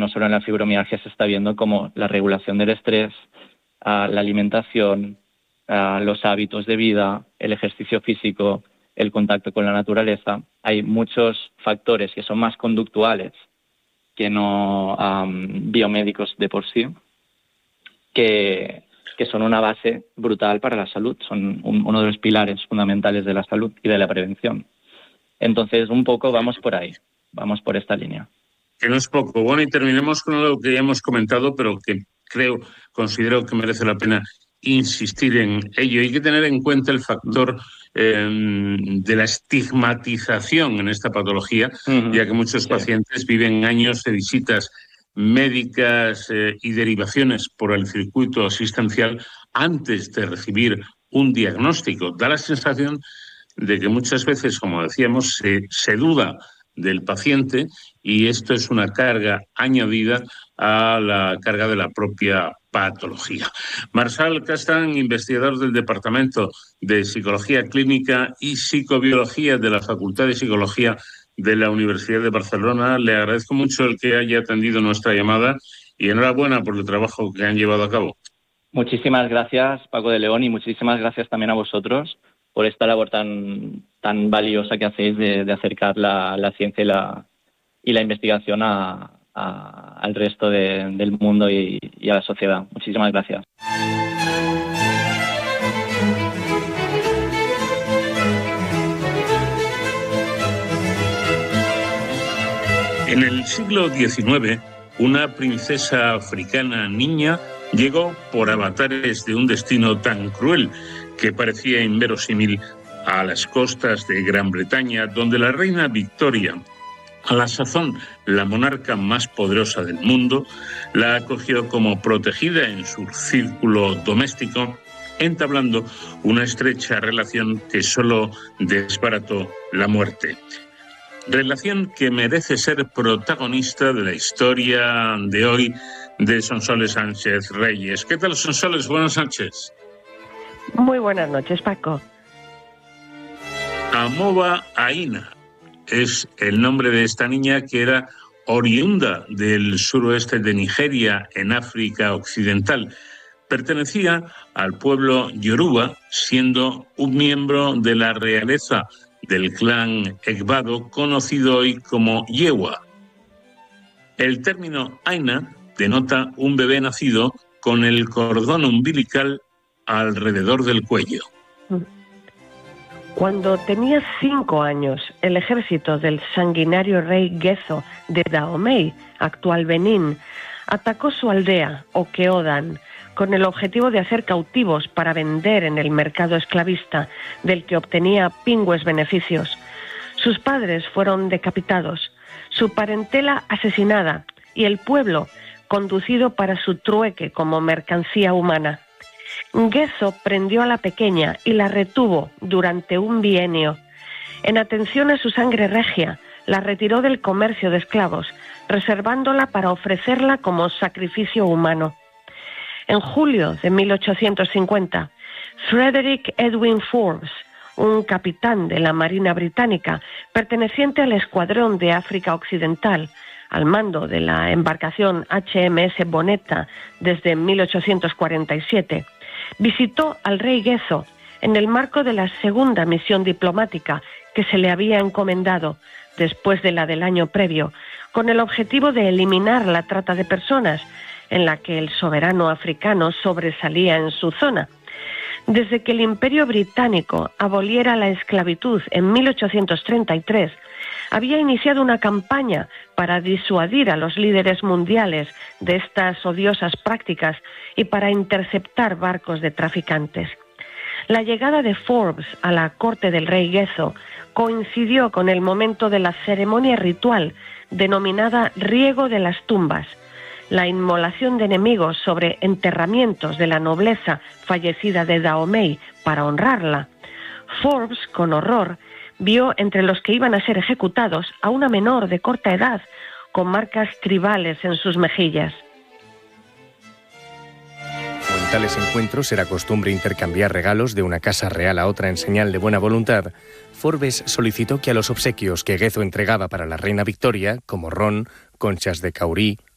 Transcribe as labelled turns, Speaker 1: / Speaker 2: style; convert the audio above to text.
Speaker 1: no solo en la fibromialgia se está viendo como la regulación del estrés, la alimentación, los hábitos de vida, el ejercicio físico, el contacto con la naturaleza. Hay muchos factores que son más conductuales que no biomédicos de por sí, que son una base brutal para la salud, son uno de los pilares fundamentales de la salud y de la prevención. Entonces, un poco vamos por ahí, vamos por esta línea.
Speaker 2: Que no es poco. Bueno, y terminemos con lo que ya hemos comentado, pero que considero que merece la pena insistir en ello. Hay que tener en cuenta el factor de la estigmatización en esta patología, ya que muchos pacientes viven años de visitas médicas y derivaciones por el circuito asistencial antes de recibir un diagnóstico. Da la sensación de que muchas veces, como decíamos, se duda del paciente y esto es una carga añadida a la carga de la propia patología. Marçal Castán, investigador del Departamento de Psicología Clínica y Psicobiología de la Facultad de Psicología de la Universidad de Barcelona. Le agradezco mucho el que haya atendido nuestra llamada y enhorabuena por el trabajo que han llevado a cabo.
Speaker 1: Muchísimas gracias, Paco de León, y muchísimas gracias también a vosotros por esta labor tan valiosa que hacéis de acercar la ciencia y la investigación al resto del mundo y a la sociedad. Muchísimas gracias.
Speaker 2: En el siglo XIX, una princesa africana niña llegó por avatares de un destino tan cruel que parecía inverosímil a las costas de Gran Bretaña, donde la reina Victoria, a la sazón la monarca más poderosa del mundo, la acogió como protegida en su círculo doméstico, entablando una estrecha relación que solo desbarató la muerte. Relación que merece ser protagonista de la historia de hoy de Sonsoles Sánchez Reyes. ¿Qué tal, Sonsoles? Buenas noches.
Speaker 3: Muy buenas noches, Paco.
Speaker 2: Amoba Aina es el nombre de esta niña que era oriunda del suroeste de Nigeria, en África Occidental. Pertenecía al pueblo Yoruba, siendo un miembro de la realeza del clan Egbado, conocido hoy como Yewa. El término Aina denota un bebé nacido con el cordón umbilical alrededor del cuello.
Speaker 3: Cuando tenía 5 años, el ejército del sanguinario rey Gezo de Dahomey, actual Benín, atacó su aldea, Okeodan, con el objetivo de hacer cautivos para vender en el mercado esclavista, del que obtenía pingües beneficios. Sus padres fueron decapitados, su parentela asesinada y el pueblo conducido para su trueque como mercancía humana. Gezo prendió a la pequeña y la retuvo durante un bienio. En atención a su sangre regia, la retiró del comercio de esclavos, reservándola para ofrecerla como sacrificio humano. En julio de 1850, Frederick Edwin Forbes, un capitán de la Marina Británica perteneciente al Escuadrón de África Occidental, al mando de la embarcación HMS Bonetta desde 1847, visitó al rey Gezo en el marco de la segunda misión diplomática que se le había encomendado después de la del año previo, con el objetivo de eliminar la trata de personas, en la que el soberano africano sobresalía en su zona. Desde que el Imperio Británico aboliera la esclavitud en 1833, había iniciado una campaña para disuadir a los líderes mundiales de estas odiosas prácticas y para interceptar barcos de traficantes. La llegada de Forbes a la corte del rey Gezo coincidió con el momento de la ceremonia ritual denominada Riego de las Tumbas, la inmolación de enemigos sobre enterramientos de la nobleza fallecida de Dahomey para honrarla. Forbes, con horror, vio entre los que iban a ser ejecutados a una menor de corta edad, con marcas tribales en sus mejillas.
Speaker 4: Como en tales encuentros era costumbre intercambiar regalos de una casa real a otra en señal de buena voluntad, Forbes solicitó que a los obsequios que Gezo entregaba para la reina Victoria, como ron, conchas de caurí,